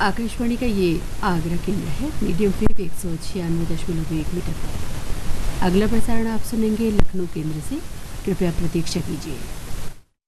आकाशवाणी का ये आगरा केंद्र है। मीडियम वेव 196.1 मीटर पर। अगला प्रसारण आप सुनेंगे लखनऊ केंद्र से। कृपया प्रतीक्षा कीजिए।